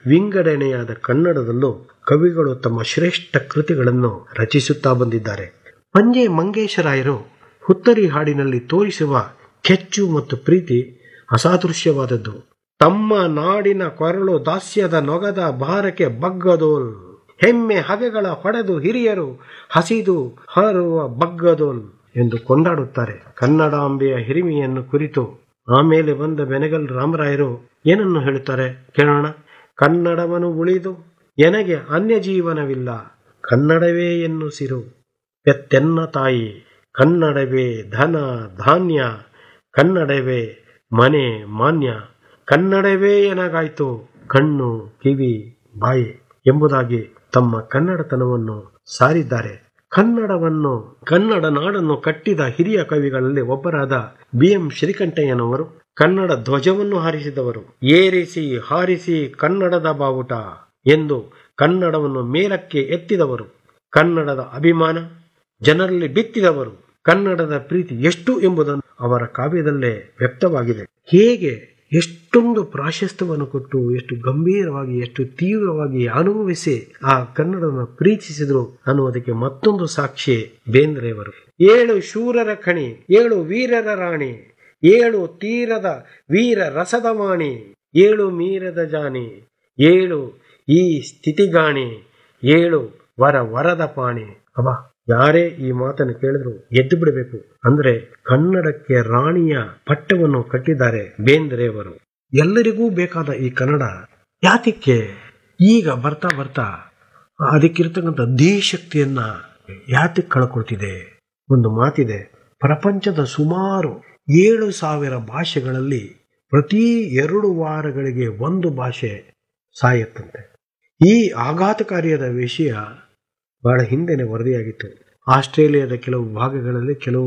ವಿಂಗಡಣೆಯಾದ ಕನ್ನಡದಲ್ಲೂ ಕವಿಗಳು ತಮ್ಮ ಶ್ರೇಷ್ಠ ಕೃತಿಗಳನ್ನು ರಚಿಸುತ್ತಾ ಬಂದಿದ್ದಾರೆ. ಪಂಜೆ ಮಂಗೇಶರಾಯರು ಹುತ್ತರಿ ಹಾಡಿನಲ್ಲಿ ತೋರಿಸುವ ಕೆಚ್ಚು ಮತ್ತು ಪ್ರೀತಿ ಅಸಾದೃಶ್ಯವಾದದ್ದು. ತಮ್ಮ ನಾಡಿನ ಕೊರಳು ದಾಸ್ಯದ ನೊಗದ ಭಾರಕ್ಕೆ ಬಗ್ಗದೋಲ್, ಹೆಮ್ಮೆ ಹಗೆಗಳ ಹೊಡೆದು ಹಿರಿಯರು ಹಸಿದು ಹಾರುವ ಬಗ್ಗದೋಲ್ ಎಂದು ಕೊಂಡಾಡುತ್ತಾರೆ. ಕನ್ನಡಾಂಬೆಯ ಹಿರಿಮೆಯನ್ನು ಕುರಿತು ಆಮೇಲೆ ಬಂದ ಬೆನಗಲ್ ರಾಮರಾಯರು ಏನನ್ನು ಹೇಳುತ್ತಾರೆ ಕೇಳೋಣ. ಕನ್ನಡವನು ಉಳಿದು ಎನಗೆ ಅನ್ಯ ಜೀವನವಿಲ್ಲ, ಕನ್ನಡವೇ ಎನ್ನುಸಿರು ಪೆತ್ತೆನ್ನ ತಾಯಿ, ಕನ್ನಡವೇ ಧನ ಧಾನ್ಯ, ಕನ್ನಡವೇ ಮನೆ ಮಾನ್ಯ, ಕನ್ನಡವೇ ಎನಗಾಯ್ತು ಕಣ್ಣು ಕಿವಿ ಬಾಯಿ ಎಂಬುದಾಗಿ ತಮ್ಮ ಕನ್ನಡತನವನ್ನು ಸಾರಿದ್ದಾರೆ. ಕನ್ನಡ ನಾಡನ್ನು ಕಟ್ಟಿದ ಹಿರಿಯ ಕವಿಗಳಲ್ಲಿ ಒಬ್ಬರಾದ BM ಶ್ರೀಕಂಠಯ್ಯನವರು ಕನ್ನಡ ಧ್ವಜವನ್ನು ಹಾರಿಸಿದವರು. ಏರಿಸಿ ಹಾರಿಸಿ ಕನ್ನಡದ ಬಾವುಟ ಎಂದು ಕನ್ನಡವನ್ನು ಮೇಲಕ್ಕೆ ಎತ್ತಿದವರು. ಕನ್ನಡದ ಅಭಿಮಾನ ಜನರಲ್ಲಿ ಬಿತ್ತಿದವರು. ಕನ್ನಡದ ಪ್ರೀತಿ ಎಷ್ಟು ಎಂಬುದನ್ನು ಅವರ ಕಾವ್ಯದಲ್ಲೇ ವ್ಯಕ್ತವಾಗಿದೆ. ಹೇಗೆ ಎಷ್ಟೊಂದು ಪ್ರಾಶಸ್ತ್ಯವನ್ನು ಕೊಟ್ಟು, ಎಷ್ಟು ಗಂಭೀರವಾಗಿ, ಎಷ್ಟು ತೀವ್ರವಾಗಿ ಅನುಭವಿಸಿ ಆ ಕನ್ನಡವನ್ನು ಪ್ರೀತಿಸಿದರು ಅನ್ನುವುದಕ್ಕೆ ಮತ್ತೊಂದು ಸಾಕ್ಷಿ ಬೇಂದ್ರೆಯವರು. 7 ಶೂರರ ಖಣಿ, 7 ವೀರರ ರಾಣಿ, 7 ತೀರದ ವೀರ ರಸದ ವಾಣಿ, 7 ಮೀರದ ಜಾನಿ, 7 ಈ ಸ್ಥಿತಿಗಾಣಿ, 7 ವರದ ಪಾಣಿ. ಅಬ್ಬಾ, ಯಾರೇ ಈ ಮಾತನ್ನು ಕೇಳಿದ್ರು ಎದ್ದು ಬಿಡಬೇಕು. ಅಂದ್ರೆ ಕನ್ನಡಕ್ಕೆ ರಾಣಿಯ ಪಟ್ಟವನ್ನು ಕಟ್ಟಿದ್ದಾರೆ ಬೇಂದ್ರೆಯವರು. ಎಲ್ಲರಿಗೂ ಬೇಕಾದ ಈ ಕನ್ನಡ ಯಾತಕ್ಕೆ ಈಗ ಬರ್ತಾ ಬರ್ತಾ ಅದಕ್ಕಿರ್ತಕ್ಕಂಥ ದೇಶಕ್ತಿಯನ್ನ ಯಾತಕ್ಕೆ ಕಳ್ಕೊಳ್ತಿದೆ? ಒಂದು ಮಾತಿದೆ, ಪ್ರಪಂಚದ ಸುಮಾರು 7,000 ಭಾಷೆಗಳಲ್ಲಿ ಪ್ರತಿ 2 ವಾರಗಳಿಗೆ ಒಂದು ಭಾಷೆ ಸಾಯತ್ತಂತೆ. ಈ ಆಘಾತಕಾರಿಯಾದ ವಿಷಯ ಬಹಳ ಹಿಂದೆನೆ ವರದಿಯಾಗಿತ್ತು. ಆಸ್ಟ್ರೇಲಿಯಾದ ಕೆಲವು ಭಾಗಗಳಲ್ಲಿ ಕೆಲವು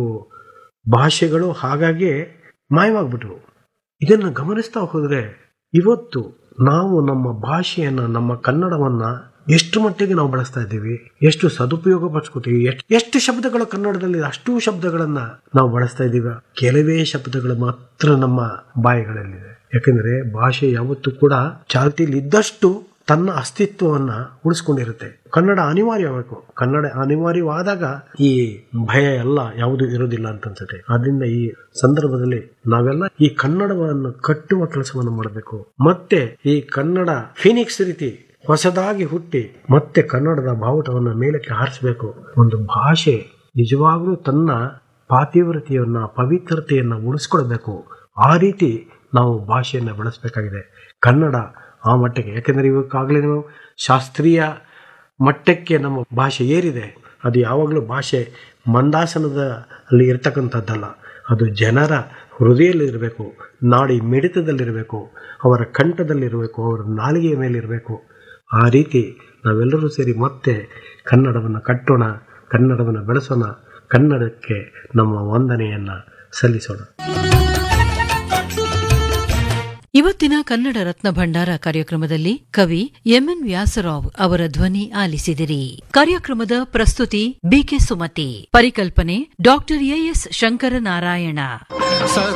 ಭಾಷೆಗಳು ಹಾಗಾಗಿ ಮಾಯವಾಗ್ಬಿಟ್ವು. ಇದನ್ನು ಗಮನಿಸ್ತಾ ಹೋದರೆ ಇವತ್ತು ನಾವು ನಮ್ಮ ಭಾಷೆಯನ್ನ, ನಮ್ಮ ಕನ್ನಡವನ್ನ ಎಷ್ಟು ಮಟ್ಟಿಗೆ ನಾವು ಬಳಸ್ತಾ ಇದ್ದೀವಿ, ಎಷ್ಟು ಸದುಪಯೋಗ ಪಡಿಸ್ಕೊತೀವಿ, ಎಷ್ಟು ಶಬ್ದಗಳು ಕನ್ನಡದಲ್ಲಿ ಅಷ್ಟು ಶಬ್ದಗಳನ್ನ ನಾವು ಬಳಸ್ತಾ ಇದ್ದೀವಿ. ಕೆಲವೇ ಶಬ್ದಗಳು ಮಾತ್ರ ನಮ್ಮ ಬಾಯಿಗಳಲ್ಲಿದೆ. ಯಾಕಂದ್ರೆ ಭಾಷೆ ಯಾವತ್ತೂ ಕೂಡ ಚಾಲ್ತಿಯಲ್ಲಿ ಇದ್ದಷ್ಟು ತನ್ನ ಅಸ್ತಿತ್ವವನ್ನ ಉಳಿಸ್ಕೊಂಡಿರುತ್ತೆ. ಕನ್ನಡ ಅನಿವಾರ್ಯಬೇಕು. ಕನ್ನಡ ಅನಿವಾರ್ಯವಾದಾಗ ಈ ಭಯ ಎಲ್ಲ ಯಾವುದು ಇರೋದಿಲ್ಲ ಅಂತ ಅನ್ಸುತ್ತೆ. ಆದ್ರಿಂದ ಈ ಸಂದರ್ಭದಲ್ಲಿ ನಾವೆಲ್ಲ ಈ ಕನ್ನಡವನ್ನು ಕಟ್ಟುವ ಕೆಲಸವನ್ನು ಮಾಡಬೇಕು. ಮತ್ತೆ ಈ ಕನ್ನಡ ಫಿನಿಕ್ಸ್ ರೀತಿ ಹೊಸದಾಗಿ ಹುಟ್ಟಿ ಮತ್ತೆ ಕನ್ನಡದ ಬಾವುಟವನ್ನು ಮೇಲಕ್ಕೆ ಹಾರಿಸಬೇಕು. ಒಂದು ಭಾಷೆ ನಿಜವಾಗ್ಲೂ ತನ್ನ ಪಾತಿವ್ರತೆಯನ್ನ, ಪವಿತ್ರತೆಯನ್ನ ಉಳಿಸ್ಕೊಳ್ಬೇಕು. ಆ ರೀತಿ ನಾವು ಭಾಷೆಯನ್ನ ಬೆಳೆಸಬೇಕಾಗಿದೆ. ಕನ್ನಡ ಆ ಮಟ್ಟಕ್ಕೆ, ಯಾಕೆಂದ್ರೆ ಇವಾಗಲೇ ನಾವು ಶಾಸ್ತ್ರೀಯ ಮಟ್ಟಕ್ಕೆ ನಮ್ಮ ಭಾಷೆ ಏರಿದೆ. ಅದು ಯಾವಾಗಲೂ ಭಾಷೆ ಮಂದಾಸನದ ಅಲ್ಲಿ ಇರ್ತಕ್ಕಂಥದ್ದಲ್ಲ. ಅದು ಜನರ ಹೃದಯದಲ್ಲಿರಬೇಕು, ನಾಡಿ ಮಿಡಿತದಲ್ಲಿರಬೇಕು, ಅವರ ಕಂಠದಲ್ಲಿರಬೇಕು, ಅವರ ನಾಲಿಗೆಯ ಮೇಲಿರಬೇಕು. ಆ ರೀತಿ ನಾವೆಲ್ಲರೂ ಸೇರಿ ಮತ್ತೆ ಕನ್ನಡವನ್ನು ಕಟ್ಟೋಣ, ಕನ್ನಡವನ್ನು ಬೆಳೆಸೋಣ, ಕನ್ನಡಕ್ಕೆ ನಮ್ಮ ವಂದನೆಯನ್ನ ಸಲ್ಲಿಸೋಣ. ಇವತ್ತಿನ ಕನ್ನಡ ರತ್ನ ಭಂಡಾರ ಕಾರ್ಯಕ್ರಮದಲ್ಲಿ ಕವಿ MN ವ್ಯಾಸರಾವ್ ಅವರ ಧ್ವನಿ ಆಲಿಸಿದಿರಿ. ಕಾರ್ಯಕ್ರಮದ ಪ್ರಸ್ತುತಿ BK ಸುಮತಿ, ಪರಿಕಲ್ಪನೆ ಡಾ AS ಶಂಕರನಾರಾಯಣ.